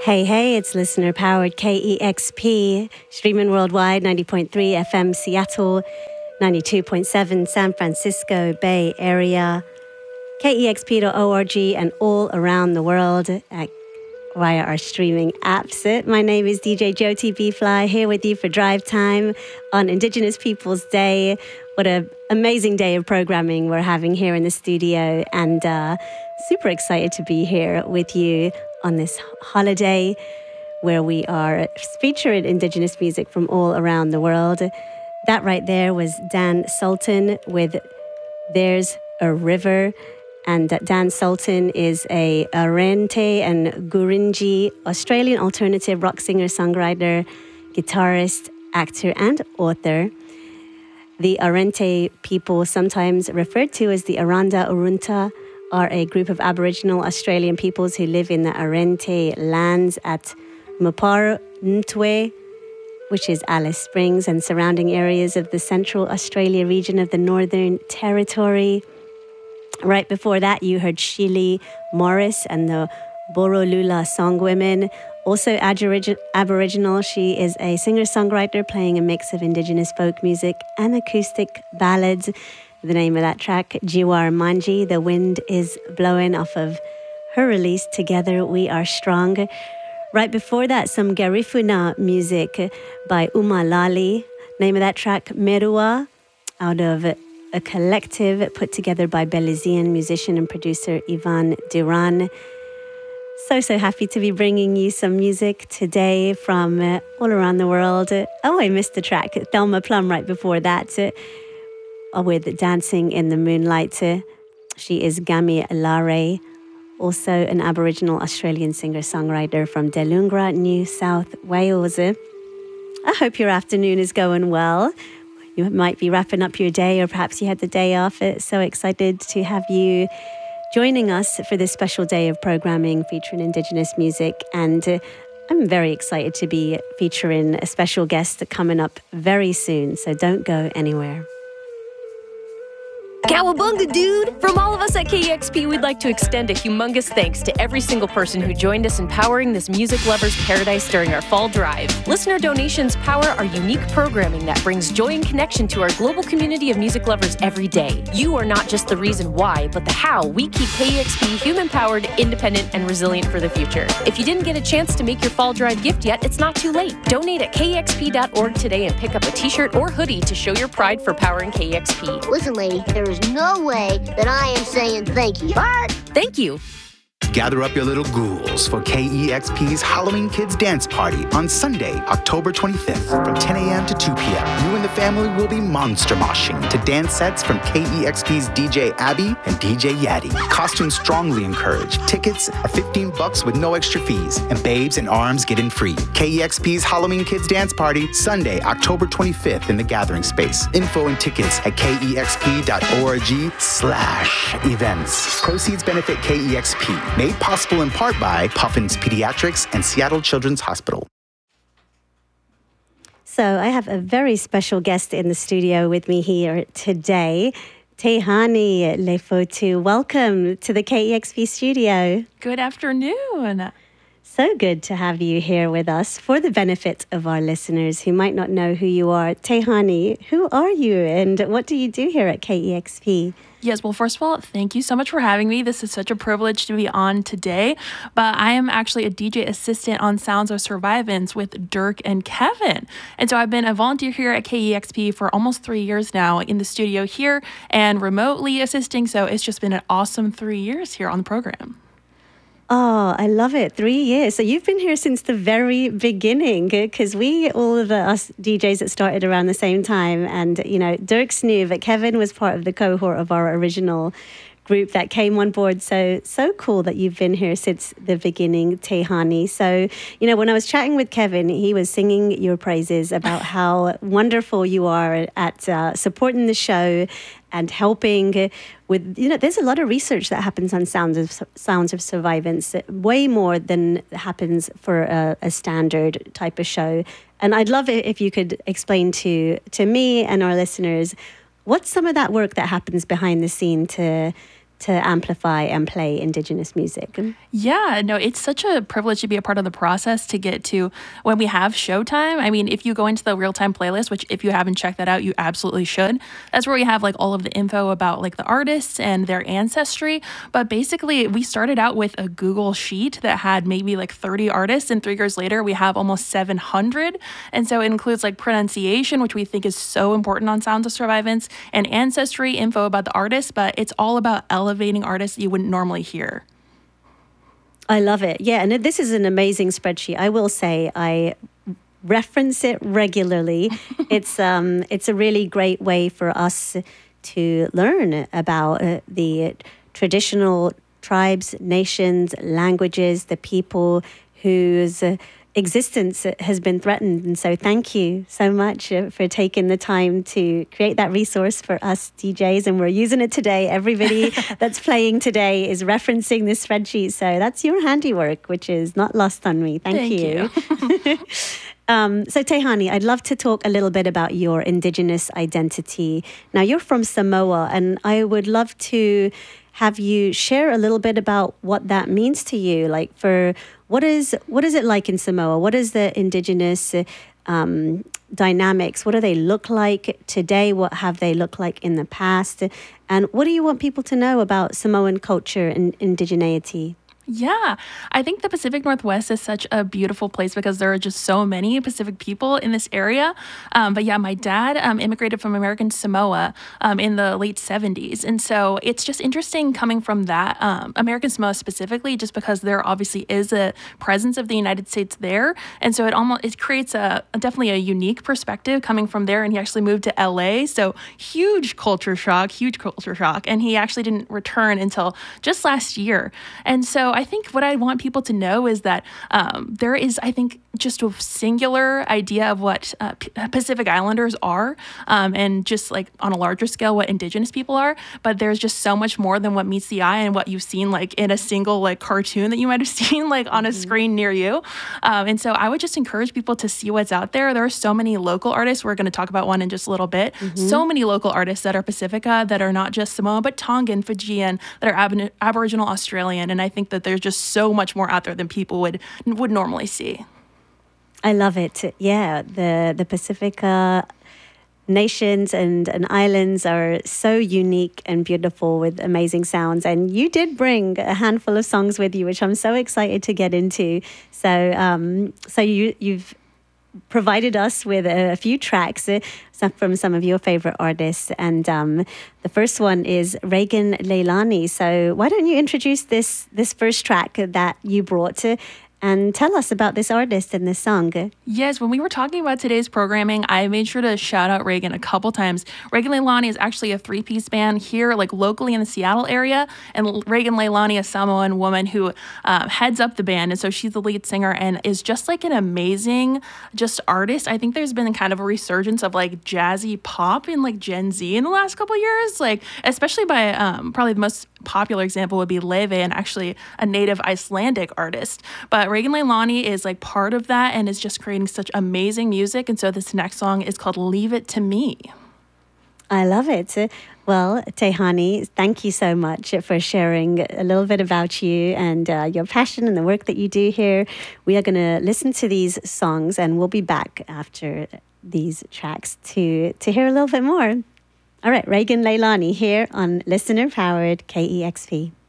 Hey, hey, it's listener-powered KEXP, streaming worldwide, 90.3 FM Seattle, 92.7 San Francisco Bay Area, KEXP.org, and all around the world via our streaming apps. My name is DJ Jyoti B-Fly, here with you for Drive Time on Indigenous Peoples Day. What an amazing day of programming we're having here in the studio, and super excited to be here with you on this holiday where we are featuring Indigenous music from all around the world. That right there was Dan Sultan with There's a River. And Dan Sultan is a Arrernte and Gurindji Australian alternative rock singer, songwriter, guitarist, actor, and author. The Arrernte people, sometimes referred to as the Aranda Urunta, are a group of Aboriginal Australian peoples who live in the Arrernte lands at Mapar Ntwe, which is Alice Springs, and surrounding areas of the Central Australia region of the Northern Territory. Right before that, you heard Shili Morris and the Borroloola Songwomen. Also Aboriginal, she is a singer-songwriter playing a mix of Indigenous folk music and acoustic ballads. The name of that track, Jiwar Manji, The Wind is Blowing, off of her release, Together We Are Strong. Right before that, some Garifuna music by Uma Lali. Name of that track, Merua, out of a collective put together by Belizean musician and producer Ivan Duran. So happy to be bringing you some music today from all around the world. Oh, I missed the track, Thelma Plum, right before that, with Dancing in the Moonlight. She is Gami Lare, also an Aboriginal Australian singer-songwriter from Delungra, New South Wales. I hope your afternoon is going well. You might be wrapping up your day, or perhaps you had the day off. So excited to have you joining us for this special day of programming featuring Indigenous music. And I'm very excited to be featuring a special guest coming up very soon. So don't go anywhere. Cowabunga, dude! From all of us at KEXP, we'd like to extend a humongous thanks to every single person who joined us in powering this music lover's paradise during our fall drive. Listener donations power our unique programming that brings joy and connection to our global community of music lovers every day. You are not just the reason why, but the how we keep KEXP human-powered, independent, and resilient for the future. If you didn't get a chance to make your fall drive gift yet, it's not too late. Donate at KEXP.org today and pick up a t-shirt or hoodie to show your pride for powering KEXP. Listen, lady, there is no way that I am saying thank you. But thank you. Gather up your little ghouls for KEXP's Halloween Kids Dance Party on Sunday, October 25th from 10 a.m. to 2 p.m. You and the family will be monster moshing to dance sets from KEXP's DJ Abby and DJ Yaddy. Costumes strongly encouraged. Tickets are $15 with no extra fees, and babes and arms get in free. KEXP's Halloween Kids Dance Party, Sunday, October 25th in the Gathering Space. Info and tickets at kexp.org/events. Proceeds benefit KEXP. Made possible in part by Puffins Pediatrics and Seattle Children's Hospital. So I have a very special guest in the studio with me here today, Tehani Lefotu. Welcome to the KEXP studio. Good afternoon. So good to have you here with us. For the benefit of our listeners who might not know who you are, Tehani, who are you and what do you do here at KEXP? Yes, well, first of all, thank you so much for having me. This is such a privilege to be on today. But I am actually a DJ assistant on Sounds of Survivance with Dirk and Kevin. And so I've been a volunteer here at KEXP for almost 3 years now in the studio here and remotely assisting. So it's just been an awesome 3 years here on the program. Oh, I love it. 3 years. So you've been here since the very beginning, because all of us DJs that started around the same time, and, you know, Dirk's new, but Kevin was part of the cohort of our original group that came on board. So cool that you've been here since the beginning, Tehani. So, you know, when I was chatting with Kevin, he was singing your praises about how wonderful you are at supporting the show and helping with, you know, there's a lot of research that happens on Sounds of Survivance, way more than happens for a standard type of show. And I'd love it if you could explain to me and our listeners what's some of that work that happens behind the scene to to amplify and play Indigenous music. Yeah, no, it's such a privilege to be a part of the process to get to when we have showtime. I mean, if you go into the real-time playlist, which if you haven't checked that out, you absolutely should. That's where we have like all of the info about like the artists and their ancestry. But basically, we started out with a Google sheet that had maybe like 30 artists, and 3 years later, we have almost 700. And so it includes like pronunciation, which we think is so important on Sounds of Survivance, and ancestry info about the artists, but it's all about elevating artists you wouldn't normally hear. I love it. Yeah, and this is an amazing spreadsheet. I will say I reference it regularly. It's a really great way for us to learn about the traditional tribes, nations, languages, the people whose existence has been threatened. And so thank you so much for taking the time to create that resource for us DJs. And we're using it today. Everybody that's playing today is referencing this spreadsheet. So that's your handiwork, which is not lost on me. Thank you. So Tehani, I'd love to talk a little bit about your Indigenous identity. Now, you're from Samoa, and I would love to have you share a little bit about what that means to you. Like, for what is it like in Samoa? What is the Indigenous dynamics? What do they look like today? What have they looked like in the past? And what do you want people to know about Samoan culture and indigeneity? Yeah, I think the Pacific Northwest is such a beautiful place because there are just so many Pacific people in this area. But yeah, my dad immigrated from American Samoa in the late 70s. And so it's just interesting coming from that, American Samoa specifically, just because there obviously is a presence of the United States there. And so it creates definitely a unique perspective coming from there. And he actually moved to LA. So huge culture shock. And he actually didn't return until just last year. And so I think what I want people to know is that there is, I think, just a singular idea of what Pacific Islanders are, and just like on a larger scale, what Indigenous people are. But there's just so much more than what meets the eye and what you've seen like in a single like cartoon that you might have seen like on a screen near you. And so I would just encourage people to see what's out there. There are so many local artists. We're going to talk about one in just a little bit. So many local artists that are Pacifica, that are not just Samoan, but Tongan, Fijian, that are Aboriginal Australian. And I think that there's just so much more out there than people would normally see. I love it. Yeah, the Pacific nations and islands are so unique and beautiful with amazing sounds. And you did bring a handful of songs with you, which I'm so excited to get into. So, you've provided us with a few tracks from some of your favorite artists. And the first one is Reagan Leilani. So why don't you introduce this first track that you brought and tell us about this artist and this song. Yes, when we were talking about today's programming, I made sure to shout out Reagan a couple times. Reagan Leilani is actually a 3-piece band here, like locally in the Seattle area. And Reagan Leilani, a Samoan woman who heads up the band. And so she's the lead singer and is just like an amazing just artist. I think there's been kind of a resurgence of like jazzy pop in like Gen Z in the last couple of years, like especially by probably the most popular example would be Leve, and actually a native Icelandic artist. But Reagan Leilani is like part of that and is just creating such amazing music. And so this next song is called Leave It to Me. I love it. Well, Tehani, thank you so much for sharing a little bit about you and your passion and the work that you do here. We are going to listen to these songs and we'll be back after these tracks to hear a little bit more. All right, Reagan Leilani here on listener-powered KEXP.